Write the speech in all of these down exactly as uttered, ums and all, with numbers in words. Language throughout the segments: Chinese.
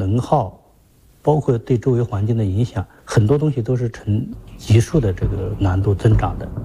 能耗，包括对周围环境的影响，很多东西都是呈急速的这个难度增长的。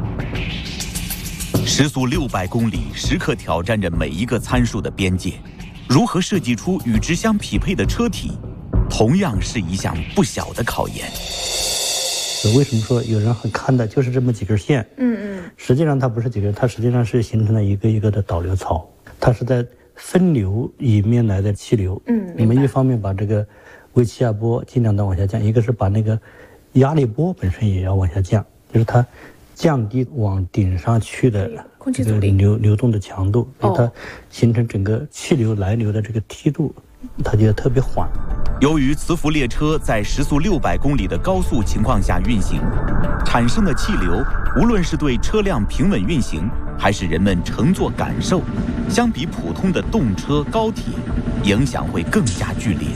时速六百公里，时刻挑战着每一个参数的边界。如何设计出与之相匹配的车体，同样是一项不小的考验。 为什么说有人很看的就是这么几根线？ 嗯嗯， 实际上它不是几根，它实际上是形成了一个一个的导流槽，它是在分流里面来的气流。 嗯， 你们一方面把这个微气压波尽量的往下降，一个是把那个压力波本身也要往下降，就是它降低往顶上去的空气阻力流流动的强度，让它形成整个气流来流的这个梯度，它就特别缓。 由于磁浮列车在时速六百公里的高速情况下运行，产生的气流，无论是对车辆平稳运行，还是人们乘坐感受，相比普通的动车、高铁，影响会更加剧烈。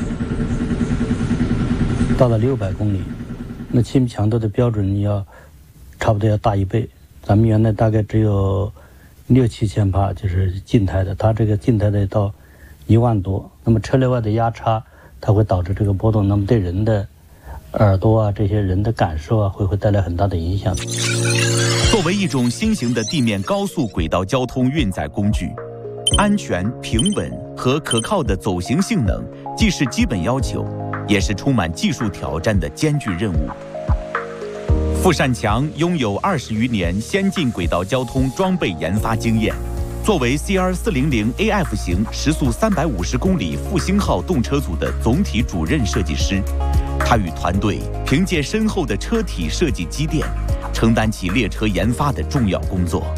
到了六百公里，那气密强度的标准你要差不多要大一倍。咱们原来大概只有六七千帕，就是静态的，它这个静态的到一万多。那么车内外的压差，它会导致这个波动，那么对人的耳朵啊，这些人的感受啊，会会带来很大的影响。 作为一种新型的地面高速轨道交通运载工具，安全、平稳和可靠的走行性能，既是基本要求，也是充满技术挑战的艰巨任务。傅善强拥有二十余年先进轨道交通装备研发经验。作为 C R 四零零 A F 型时速三百五十公里复兴号动车组的总体主任设计师，他与团队凭借深厚的车体设计积淀，承担起列车研发的重要工作。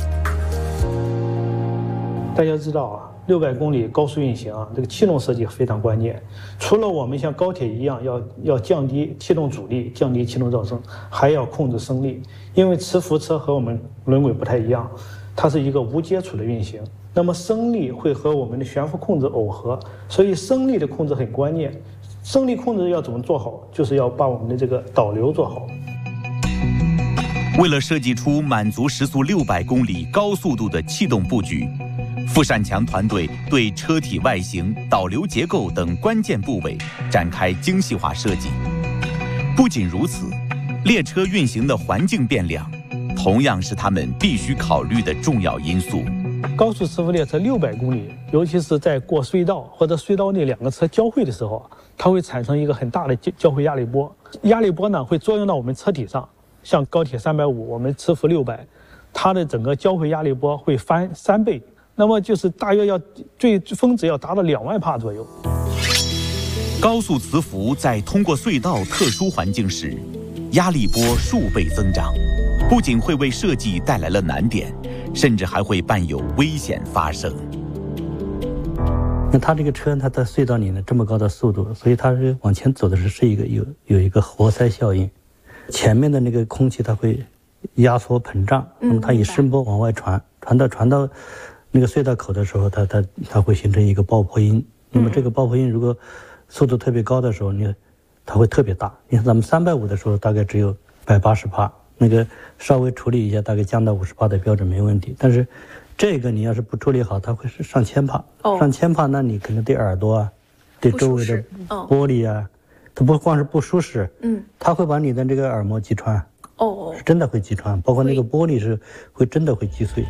大家知道啊，六百公里高速运行啊，这个气动设计非常关键。除了我们像高铁一样要要降低气动阻力、降低气动噪声，还要控制升力。因为磁浮车和我们轮轨不太一样，它是一个无接触的运行，那么升力会和我们的悬浮控制耦合，所以升力的控制很关键。升力控制要怎么做好，就是要把我们的这个导流做好。 为了设计出满足时速六百公里高速度的气动布局，傅善强团队对车体外形、导流结构等关键部位展开精细化设计。不仅如此，列车运行的环境变量同样是他们必须考虑的重要因素。 高速磁浮列车六百公里，尤其是在过隧道或者隧道内两个车交汇的时候，它会产生一个很大的交汇压力波。压力波呢会作用到我们车体上，像高铁三百五，我们磁浮六百，它的整个交汇压力波会翻三倍，那么就是大约要最峰值要达到两万帕左右。 高速磁浮在通过隧道特殊环境时，压力波数倍增长，不仅会为设计带来了难点，甚至还会伴有危险发生。 那它这个车它在隧道里呢这么高的速度，所以它是往前走的时候是一个有有一个活塞效应，前面的那个空气它会压缩膨胀，那么它以声波往外传，传到传到那个隧道口的时候，它它它会形成一个爆破音。那么这个爆破音如果速度特别高的时候，你它会特别大。你看咱们三百五的时候大概只有一百八十帕，那个稍微处理一下，大概降到五十帕的标准没问题。但是这个你要是不处理好，它会是上千帕。哦，上千帕，那你可能对耳朵啊，对周围的玻璃啊，它不光是不舒适，嗯，它会把你的这个耳膜击穿。哦，是真的会击穿，包括那个玻璃是会真的会击碎。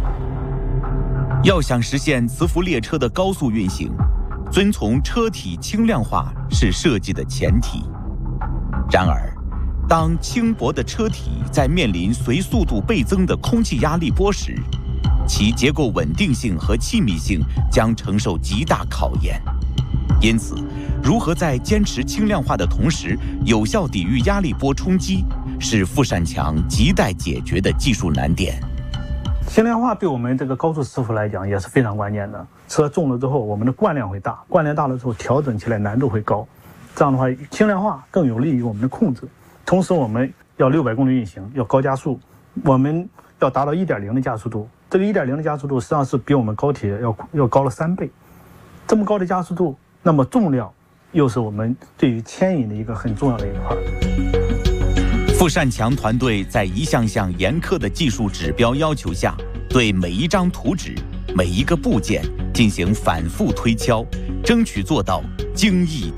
要想实现磁浮列车的高速运行，遵从车体轻量化是设计的前提。然而，当轻薄的车体在面临随速度倍增的空气压力波时，其结构稳定性和气密性将承受极大考验。因此，如何在坚持轻量化的同时，有效抵御压力波冲击，是傅善强亟待解决的技术难点。 轻量化对我们这个高速磁浮来讲也是非常关键的。车重了之后，我们的惯量会大，惯量大了之后调整起来难度会高。这样的话，轻量化更有利于我们的控制。同时，我们要六百公里运行，要高加速，我们要达到一点零的加速度。这个一点零的加速度实际上是比我们高铁要要高了三倍。这么高的加速度，那么重量又是我们对于牵引的一个很重要的一块。 傅善强团队在一项项严苛的技术指标要求下，对每一张图纸、每一个部件进行反复推敲，争取做到精益